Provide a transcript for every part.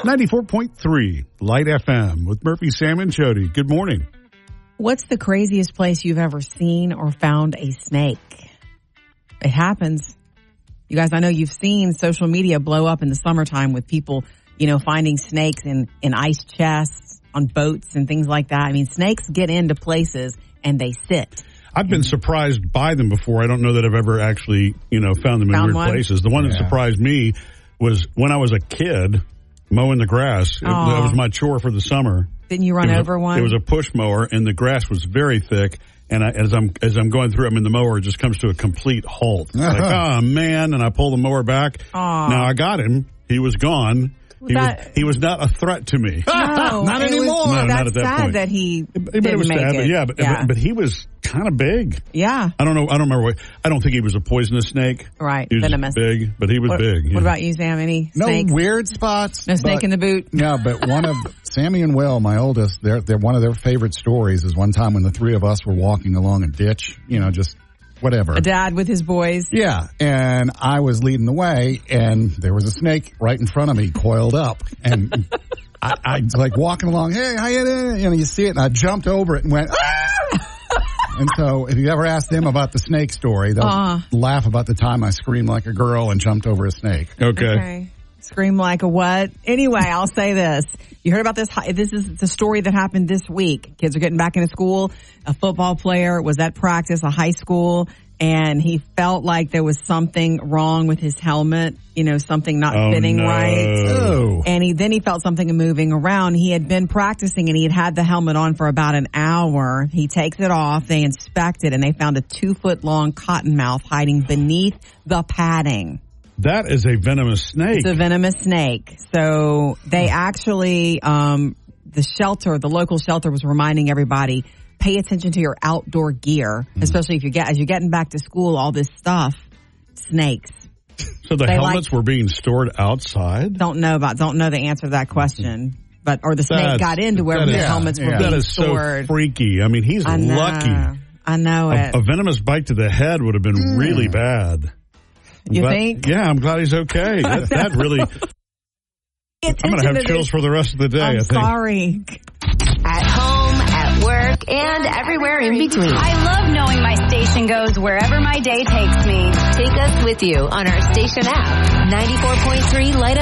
94.3 Light FM with Murphy, Sam, and Jody. Good morning. What's the craziest place you've ever seen or found a snake? It happens. You guys, I know you've seen social media blow up in the summertime with people, finding snakes in ice chests, on boats and things like that. I mean, snakes get into places and they sit. I've been surprised by them before. I don't know that I've ever actually, found them in weird places. The one that surprised me was when I was a kid mowing the grass. That was my chore for the summer. Didn't you run over one? It was a push mower, and the grass was very thick. And as I'm going through, the mower just comes to a complete halt. Like, oh man! And I pull the mower back. Now I got him. He was gone. He was not a threat to me. No, not anymore. No, not at that sad point. That he didn't it was make sad, it. But he was kind of big. Yeah. I don't know. I don't remember what. I don't think he was a poisonous snake. Right. He was venomous. Big, but he was big. What about you, Sam? Any snakes? No weird spots. No snake in the boot. No, but one of Sammy and Will, my oldest, they're one of their favorite stories is one time when the three of us were walking along a ditch. Just whatever. A dad with his boys. Yeah, and I was leading the way, and there was a snake right in front of me, coiled up, and I was like walking along. Hey, how you doing? You see it, and I jumped over it and went. Ah! And so, if you ever ask them about the snake story, they'll laugh about the time I screamed like a girl and jumped over a snake. Okay. Scream like a what? Anyway, I'll say this. You heard about this? This is the story that happened this week. Kids are getting back into school. A football player was at practice, a high school, and he felt like there was something wrong with his helmet, something not fitting right. Oh. And then he felt something moving around. He had been practicing and he had the helmet on for about an hour. He takes it off. They inspect it and they found a 2-foot-long cottonmouth hiding beneath the padding. That is a venomous snake. It's a venomous snake. So they actually, the local shelter was reminding everybody, pay attention to your outdoor gear, especially as you're getting back to school, all this stuff, snakes. So the helmets were being stored outside? Don't know the answer to that question. Or the snake got into where the helmets were being stored. That is so freaky. He's lucky. I know it. A venomous bite to the head would have been really bad. You think? Yeah, I'm glad he's okay. That really... I'm going to have chills for the rest of the day, I think. Sorry. At home, at work, and everywhere in between. I love knowing my station goes wherever my day takes me. Take us with you on our station app, 94.3 Light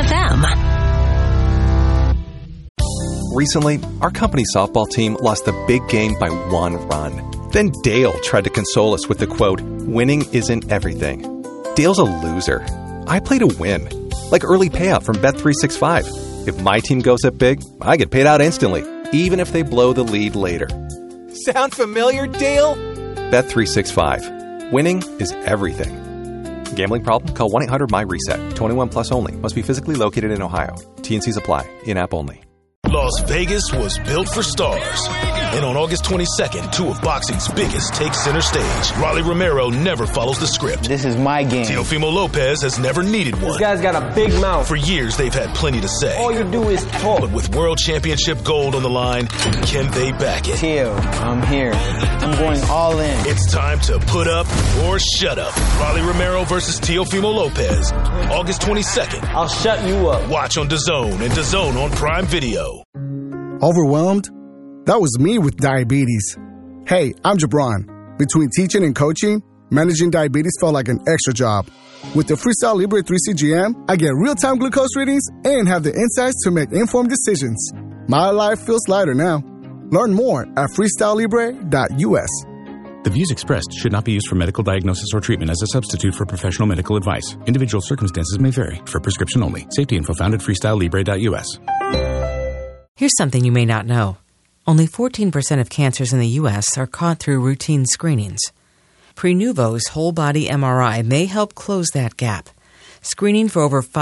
FM. Recently, our company softball team lost the big game by 1 run. Then Dale tried to console us with the quote, "Winning isn't everything." Dale's a loser. I play to win. Like early payout from Bet365. If my team goes up big, I get paid out instantly, even if they blow the lead later. Sound familiar, Dale? Bet365. Winning is everything. Gambling problem? Call 1-800-MY-RESET. 21 plus only. Must be physically located in Ohio. T&Cs apply. In-app only. Las Vegas was built for stars. And on August 22nd, 2 of boxing's biggest take center stage. Rolly Romero never follows the script. This is my game. Teofimo Lopez has never needed one. This guy's got a big mouth. For years, they've had plenty to say. All you do is talk. But with World Championship gold on the line, can they back it? Teo, I'm here. I'm going all in. It's time to put up or shut up. Rolly Romero versus Teofimo Lopez. August 22nd. I'll shut you up. Watch on DAZN and DAZN on Prime Video. Overwhelmed? That was me with diabetes. Hey, I'm Jabron. Between teaching and coaching, managing diabetes felt like an extra job. With the Freestyle Libre 3C GM, I get real-time glucose readings and have the insights to make informed decisions. My life feels lighter now. Learn more at freestylelibre.us. The views expressed should not be used for medical diagnosis or treatment as a substitute for professional medical advice. Individual circumstances may vary. For prescription only. Safety info found at freestylelibre.us. Here's something you may not know. Only 14% of cancers in the U.S. are caught through routine screenings. Prenuvo's whole-body MRI may help close that gap. Screening for over